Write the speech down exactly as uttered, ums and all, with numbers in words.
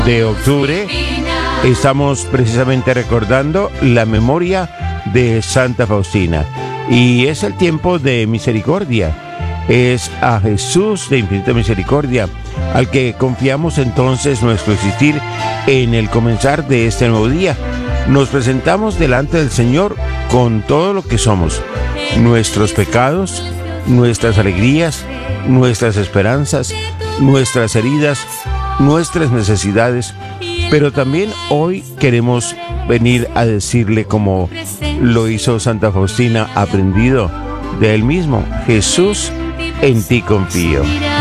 de octubre estamos precisamente recordando la memoria de Santa Faustina y es el tiempo de misericordia. Es a Jesús de infinita misericordia al que confiamos entonces nuestro existir en el comenzar de este nuevo día. Nos presentamos delante del Señor con todo lo que somos, nuestros pecados, nuestras alegrías, nuestras esperanzas, nuestras heridas, nuestras necesidades, pero también hoy queremos venir a decirle como lo hizo Santa Faustina, aprendido de él mismo: Jesús, en ti confío.